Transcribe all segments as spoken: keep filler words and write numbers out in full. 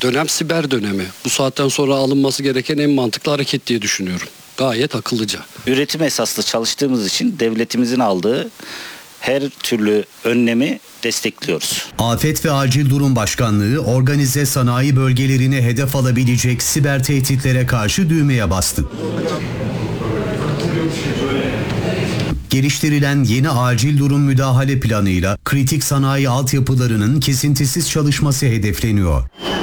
Dönem siber dönemi. Bu saatten sonra alınması gereken en mantıklı hareket diye düşünüyorum. Gayet akıllıca. Üretim esaslı çalıştığımız için devletimizin aldığı her türlü önlemi destekliyoruz. Afet ve Acil Durum Başkanlığı organize sanayi bölgelerini hedef alabilecek siber tehditlere karşı düğmeye bastı. Geliştirilen yeni acil durum müdahale planıyla kritik sanayi altyapılarının kesintisiz çalışması hedefleniyor.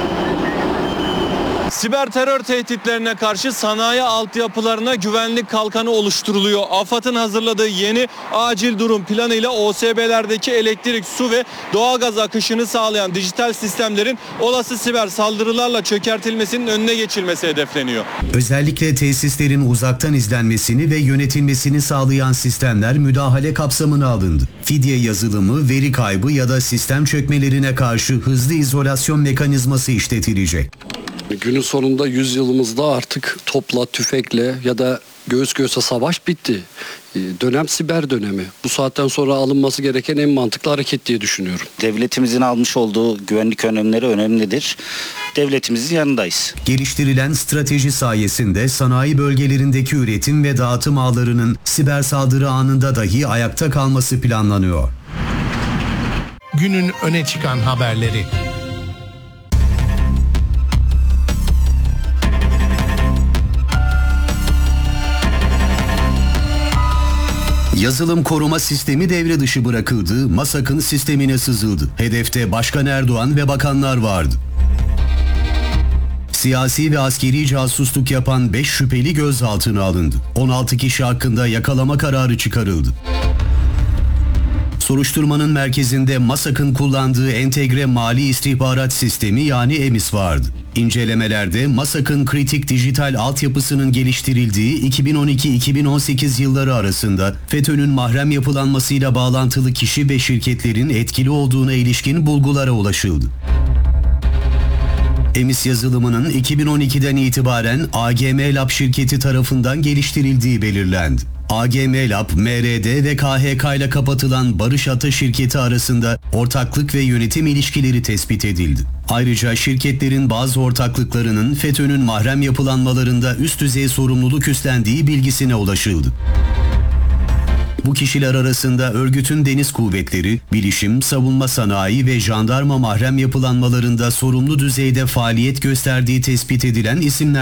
Siber terör tehditlerine karşı sanayi altyapılarına güvenlik kalkanı oluşturuluyor. AFAD'ın hazırladığı yeni acil durum planıyla O S B'lerdeki elektrik, su ve doğalgaz akışını sağlayan dijital sistemlerin olası siber saldırılarla çökertilmesinin önüne geçilmesi hedefleniyor. Özellikle tesislerin uzaktan izlenmesini ve yönetilmesini sağlayan sistemler müdahale kapsamına alındı. Fidye yazılımı, veri kaybı ya da sistem çökmelerine karşı hızlı izolasyon mekanizması işletilecek. Günün sonunda yüzyılımızda artık topla, tüfekle ya da göğüs göğüse savaş bitti. Dönem siber dönemi. Bu saatten sonra alınması gereken en mantıklı hareket diye düşünüyorum. Devletimizin almış olduğu güvenlik önlemleri önemlidir. Devletimizin yanındayız. Geliştirilen strateji sayesinde sanayi bölgelerindeki üretim ve dağıtım ağlarının siber saldırı anında dahi ayakta kalması planlanıyor. Günün öne çıkan haberleri. Yazılım koruma sistemi devre dışı bırakıldı, MASAK'ın sistemine sızıldı. Hedefte Başkan Erdoğan ve bakanlar vardı. Siyasi ve askeri casusluk yapan beş şüpheli gözaltına alındı. on altı kişi hakkında yakalama kararı çıkarıldı. Soruşturmanın merkezinde MASAK'ın kullandığı entegre mali istihbarat sistemi yani EMİS vardı. İncelemelerde MASAK'ın kritik dijital altyapısının geliştirildiği iki bin on iki iki bin on sekiz yılları arasında FETÖ'nün mahrem yapılanmasıyla bağlantılı kişi ve şirketlerin etkili olduğuna ilişkin bulgulara ulaşıldı. EMİS yazılımının iki bin on ikiden itibaren A G M Lab şirketi tarafından geliştirildiği belirlendi. A G M Lab, M R D ve K H K ile kapatılan Barış Ata şirketi arasında ortaklık ve yönetim ilişkileri tespit edildi. Ayrıca şirketlerin bazı ortaklıklarının FETÖ'nün mahrem yapılanmalarında üst düzey sorumluluk üstlendiği bilgisine ulaşıldı. Bu kişiler arasında örgütün deniz kuvvetleri, bilişim, savunma sanayi ve jandarma mahrem yapılanmalarında sorumlu düzeyde faaliyet gösterdiği tespit edilen isimler